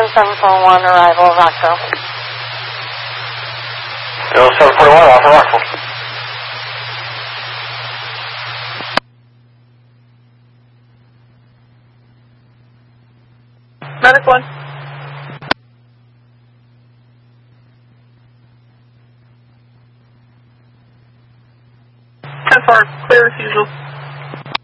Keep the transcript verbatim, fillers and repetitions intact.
seven seven four one, arrival of Rockville. zero seven four one, Alpha Rockville. Medic one. ten four, clear as usual.